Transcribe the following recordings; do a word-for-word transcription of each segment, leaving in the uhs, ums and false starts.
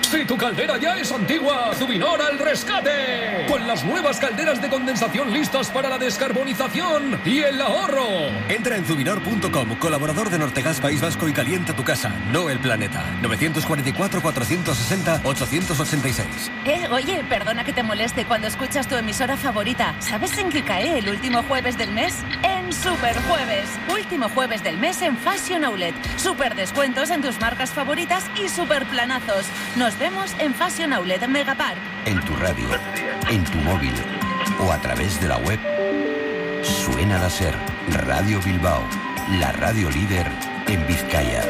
Si tu caldera ya es antigua, Zubinor al rescate. Con las nuevas calderas de condensación listas para la descarbonización y el ahorro. Entra en zubinor punto com, colaborador de Nortegas País Vasco, y calienta tu casa, no el planeta. nueve cuatro cuatro, cuatro seis cero, ocho ocho seis. Eh, oye, perdona que te moleste cuando escuchas tu emisora favorita. ¿Sabes en qué cae el último jueves del mes? En Super Jueves. Último jueves del mes en Fashion Outlet. Super descuentos en tus marcas favoritas y super planazos. Nos vemos en Fashion Outlet Megapark. En tu radio, en tu móvil o a través de la web. Suena la SER, Radio Bilbao, la radio líder en Vizcaya.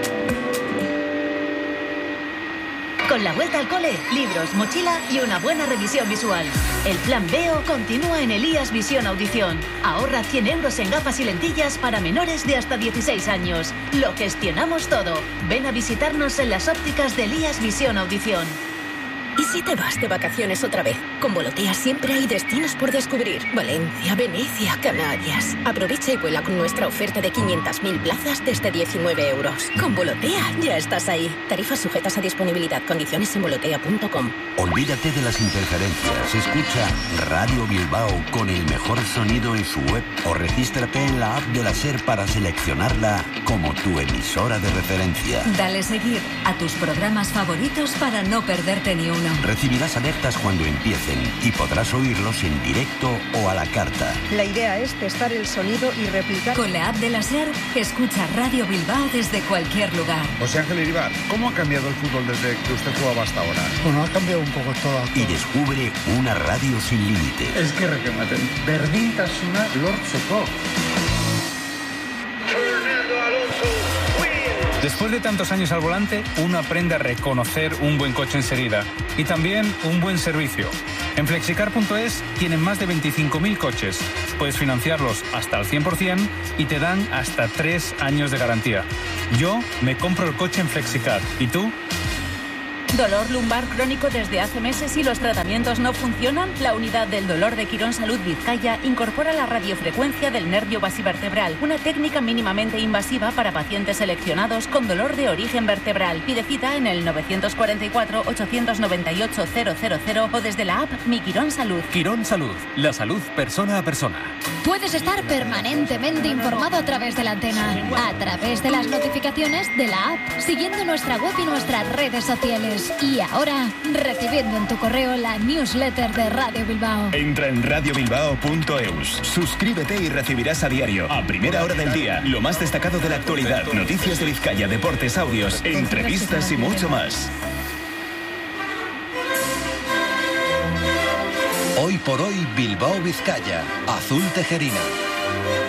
Con la vuelta al cole, libros, mochila y una buena revisión visual. El plan Veo continúa en Elías Visión Audición. Ahorra cien euros en gafas y lentillas para menores de hasta dieciséis años. Lo gestionamos todo. Ven a visitarnos en las ópticas de Elías Visión Audición. ¿Y si te vas de vacaciones otra vez? Con Volotea siempre hay destinos por descubrir. Valencia, Venecia, Canarias. Aprovecha y vuela con nuestra oferta de quinientas mil plazas desde diecinueve euros. Con Volotea ya estás ahí. Tarifas sujetas a disponibilidad. Condiciones en volotea punto com. Olvídate de las interferencias. Escucha Radio Bilbao con el mejor sonido en su web o regístrate en la app de la SER para seleccionarla como tu emisora de referencia. Dale seguir a tus programas favoritos para no perderte ni uno. Recibirás alertas cuando empiecen y podrás oírlos en directo o a la carta. La idea es testar el sonido y replicar. Con la app de la SER, escucha Radio Bilbao desde cualquier lugar. José Ángel Iribar, ¿cómo ha cambiado el fútbol desde que usted jugaba hasta ahora? Bueno, ha cambiado un poco todo. Y descubre una radio sin límite. Es que requematen. Berdintasuna lortzeko. Después de tantos años al volante, uno aprende a reconocer un buen coche enseguida y también un buen servicio. En flexicar punto es tienen más de veinticinco mil coches. Puedes financiarlos hasta al cien por ciento y te dan hasta tres años de garantía. Yo me compro el coche en Flexicar. ¿Y tú? ¿Dolor lumbar crónico desde hace meses y los tratamientos no funcionan? La unidad del dolor de Quirón Salud Vizcaya incorpora la radiofrecuencia del nervio basivertebral, una técnica mínimamente invasiva para pacientes seleccionados con dolor de origen vertebral. Pide cita en el nueve cuatro cuatro, ocho nueve ocho, cero cero cero o desde la app Mi Quirón Salud. Quirón Salud, la salud persona a persona. Puedes estar permanentemente informado a través de la antena, a través de las notificaciones de la app, siguiendo nuestra web y nuestras redes sociales. Y ahora, recibiendo en tu correo la newsletter de Radio Bilbao. Entra en radio bilbao punto eus. Suscríbete y recibirás a diario, a primera hora del día, lo más destacado de la actualidad, noticias de Vizcaya, deportes, audios, entrevistas y mucho más. Hoy por hoy, Bilbao Vizcaya, Azul Tejerina.